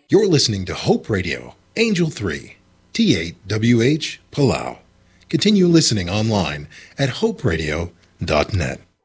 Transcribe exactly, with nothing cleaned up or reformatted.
You're listening to Hope Radio, Angel three, T eight W H, Palau. Continue listening online at hope radio dot net.